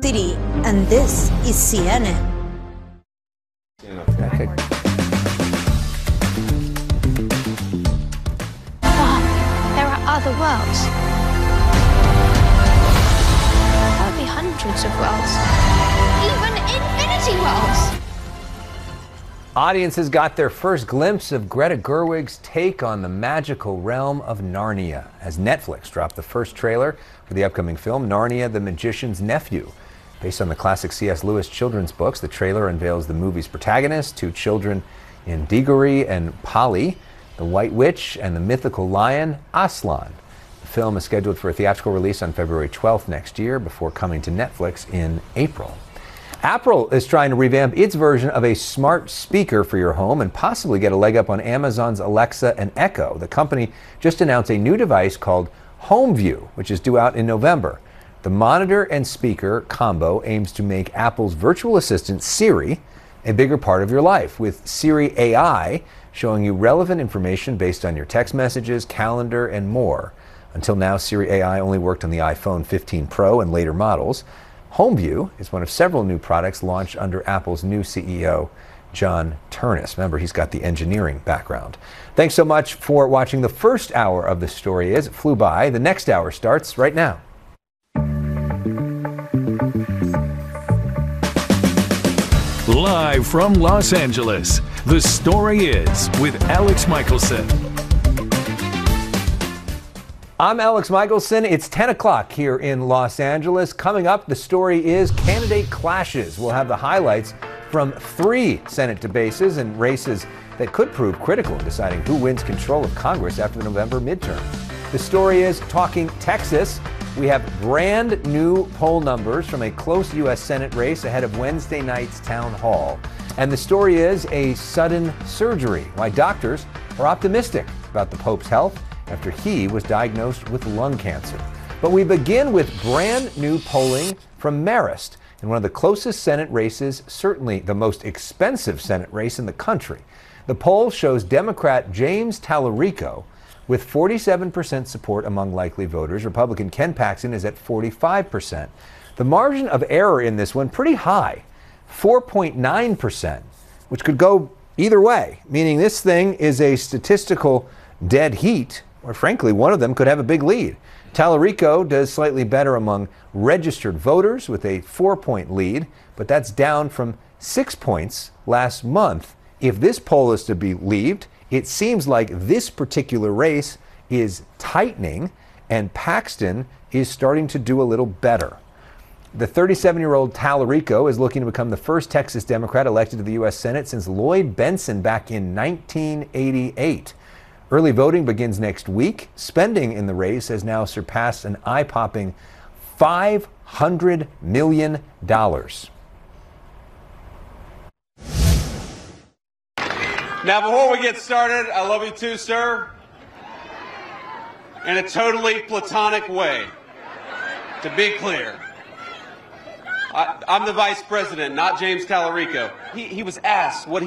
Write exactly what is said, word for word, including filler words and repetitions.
City, and this is C N N. Okay. There are other worlds. There'll be hundreds of worlds. Even infinity worlds. Audiences got their first glimpse of Greta Gerwig's take on the magical realm of Narnia as Netflix dropped the first trailer for the upcoming film, Narnia: The Magician's Nephew. Based on the classic C S Lewis children's books, the trailer unveils the movie's protagonists, two children in Diggory and Polly, the White Witch, and the mythical lion, Aslan. The film is scheduled for a theatrical release on February twelfth next year before coming to Netflix in April. Apple is trying to revamp its version of a smart speaker for your home and possibly get a leg up on Amazon's Alexa and Echo. The company just announced a new device called HomeView, which is due out in November. The monitor and speaker combo aims to make Apple's virtual assistant Siri a bigger part of your life, with Siri A I showing you relevant information based on your text messages, calendar, and more. Until now, Siri A I only worked on the iPhone fifteen Pro and later models. HomeView is one of several new products launched under Apple's new C E O, John Ternus. Remember, he's got the engineering background. Thanks so much for watching the first hour of The Story Is. It flew by. The next hour starts right now. Live from Los Angeles, The Story Is with Alex Michelson. I'm Alex Michelson. It's ten o'clock here in Los Angeles. Coming up, The Story Is candidate clashes. We'll have the highlights from three Senate debates and races that could prove critical in deciding who wins control of Congress after the November midterm. The Story Is talking Texas. We have brand new poll numbers from a close U S Senate race ahead of Wednesday night's town hall. And the story is a sudden surgery, why doctors are optimistic about the Pope's health after he was diagnosed with lung cancer. But we begin with brand new polling from Marist in one of the closest Senate races, certainly the most expensive Senate race in the country. The poll shows Democrat James Tallarico with forty-seven percent support among likely voters. Republican Ken Paxton is at forty-five percent. The margin of error in this one pretty high, four point nine percent, which could go either way, meaning this thing is a statistical dead heat, or frankly, one of them could have a big lead. Tallarico does slightly better among registered voters with a four-point lead, but that's down from six points last month. If this poll is to be believed, it seems like this particular race is tightening and Paxton is starting to do a little better. The thirty-seven-year-old Tallarico is looking to become the first Texas Democrat elected to the U S Senate since Lloyd Benson back in nineteen eighty-eight. Early voting begins next week. Spending in the race has now surpassed an eye-popping five hundred million dollars. Now, before we get started, I love you too, sir, in a totally platonic way, to be clear. I, I'm the vice president, not James Tallarico. He, he was asked what he